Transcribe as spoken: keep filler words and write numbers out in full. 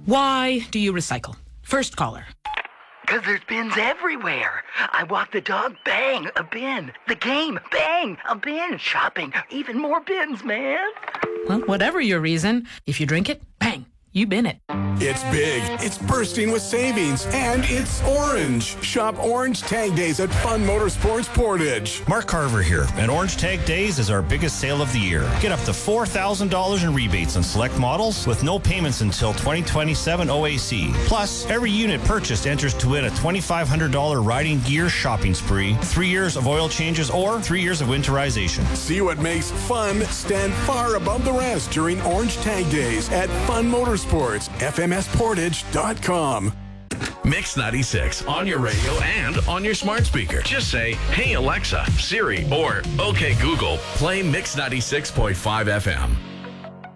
Why do you recycle? First caller. Because there's bins everywhere. I walk the dog, bang, a bin. The game, bang, a bin. Shopping, even more bins, man. Well, whatever your reason, if you drink it, bang, you bin it. It's big, it's bursting with savings, and it's orange. Shop Orange Tag Days at Fun Motorsports Portage. Mark Carver here, and Orange Tag Days is our biggest sale of the year. Get up to four thousand dollars in rebates on select models with no payments until twenty twenty-seven O A C. Plus, every unit purchased enters to win a twenty-five hundred dollars riding gear shopping spree, three years of oil changes, or three years of winterization. See what makes fun stand far above the rest during Orange Tag Days at Fun Motorsports, F M S portage dot com. Mix ninety-six on your radio and on your smart speaker. Just say, hey Alexa, Siri, or okay Google, play Mix ninety-six point five F M.